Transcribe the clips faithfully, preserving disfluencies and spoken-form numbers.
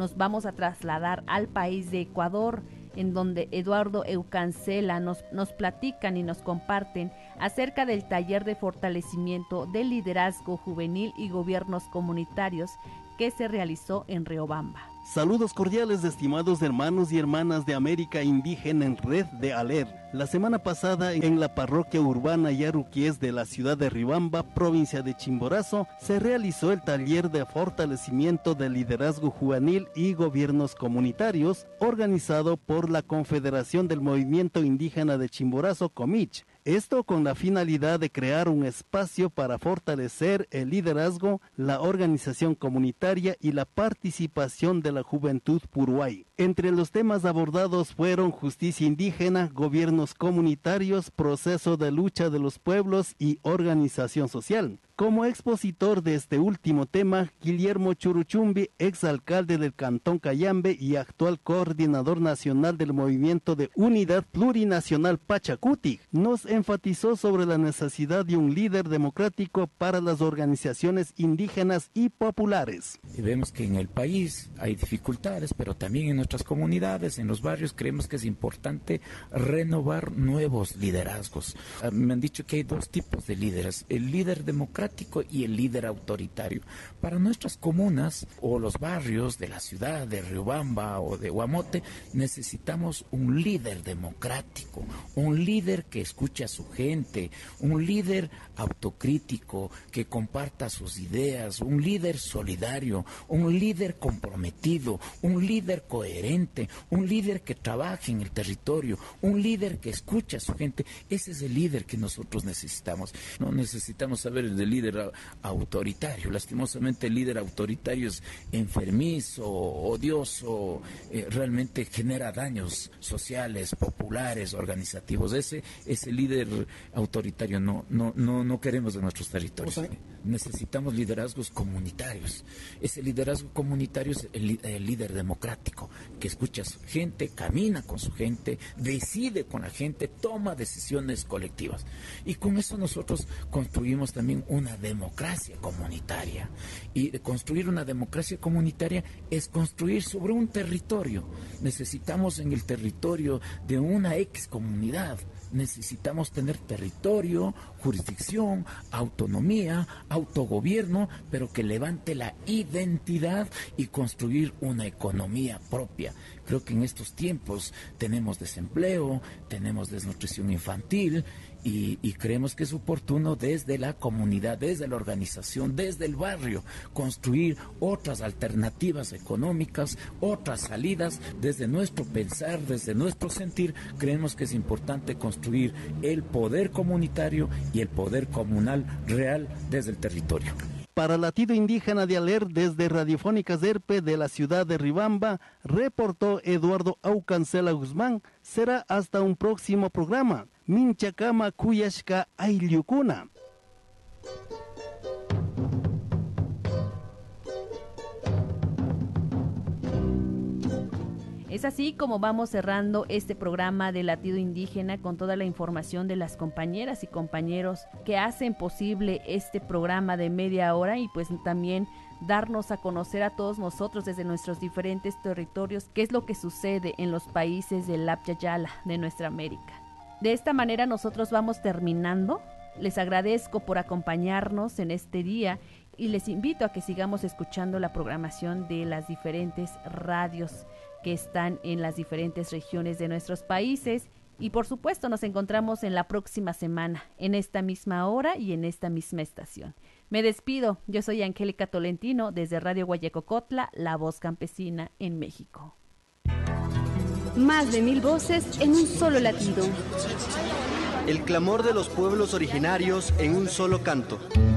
nos vamos a trasladar al país de Ecuador, en donde Eduardo Eucancela nos, nos platican y nos comparten acerca del taller de fortalecimiento del liderazgo juvenil y gobiernos comunitarios que se realizó en Riobamba. Saludos cordiales, estimados hermanos y hermanas de América Indígena en Red de ALER. La semana pasada, en la parroquia urbana Yaruquiés de la ciudad de Riobamba, provincia de Chimborazo, se realizó el taller de fortalecimiento del liderazgo juvenil y gobiernos comunitarios, organizado por la Confederación del Movimiento Indígena de Chimborazo, COMICH. Esto con la finalidad de crear un espacio para fortalecer el liderazgo, la organización comunitaria y la participación de la juventud puruay. Entre los temas abordados fueron justicia indígena, gobiernos comunitarios, proceso de lucha de los pueblos y organización social. Como expositor de este último tema, Guillermo Churuchumbi, exalcalde del Cantón Cayambe y actual coordinador nacional del Movimiento de Unidad Plurinacional Pachacuti, nos enfatizó sobre la necesidad de un líder democrático para las organizaciones indígenas y populares. Y vemos que en el país hay dificultades, pero también en nuestras comunidades, en los barrios, creemos que es importante renovar nuevos liderazgos. Me han dicho que hay dos tipos de líderes, el líder democrático y el líder autoritario. Para nuestras comunas o los barrios de la ciudad de Riobamba o de Guamote necesitamos un líder democrático, un líder que escuche a su gente, un líder autocrítico que comparta sus ideas, un líder solidario, un líder comprometido, un líder coherente, un líder que trabaje en el territorio, un líder que escuche a su gente. Ese es el líder que nosotros necesitamos. No necesitamos saber el líder autoritario. Lastimosamente el líder autoritario es enfermizo, odioso, eh, realmente genera daños sociales, populares, organizativos. Ese, ese líder autoritario no, no, no, no queremos de nuestros territorios. O sea, necesitamos liderazgos comunitarios. Ese liderazgo comunitario es el, el líder democrático, que escucha a su gente, camina con su gente, decide con la gente, toma decisiones colectivas. Y con eso nosotros construimos también una democracia comunitaria. Y construir una democracia comunitaria es construir sobre un territorio. Necesitamos en el territorio de una ex comunidad, necesitamos tener territorio, jurisdicción, autonomía, autogobierno, pero que levante la identidad y construir una economía propia. Creo que en estos tiempos tenemos desempleo, tenemos desnutrición infantil y, y creemos que es oportuno desde la comunidad, desde la organización, desde el barrio, construir otras alternativas económicas, otras salidas. Desde nuestro pensar, desde nuestro sentir, creemos que es importante construir el poder comunitario y el poder comunal real desde el territorio. Para Latido Indígena de ALER, desde Radiofónica Zerpe de la ciudad de Riobamba, reportó Eduardo Aucancela Guzmán. Será hasta un próximo programa. Minchacama Kuyashka Ayliukuna. Es así como vamos cerrando este programa de Latido Indígena con toda la información de las compañeras y compañeros que hacen posible este programa de media hora y pues también darnos a conocer a todos nosotros desde nuestros diferentes territorios qué es lo que sucede en los países del Lapya Yala de nuestra América. De esta manera nosotros vamos terminando. Les agradezco por acompañarnos en este día y les invito a que sigamos escuchando la programación de las diferentes radios que están en las diferentes regiones de nuestros países y por supuesto nos encontramos en la próxima semana, en esta misma hora y en esta misma estación. Me despido, yo soy Angélica Tolentino desde Radio Guayacocotla, la voz campesina en México. Más de mil voces en un solo latido. El clamor de los pueblos originarios en un solo canto.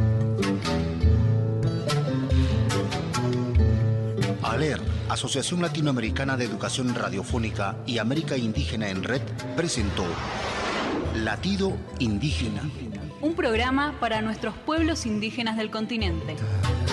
ALER, Asociación Latinoamericana de Educación Radiofónica y América Indígena en Red, presentó Latido Indígena. Un programa para nuestros pueblos indígenas del continente.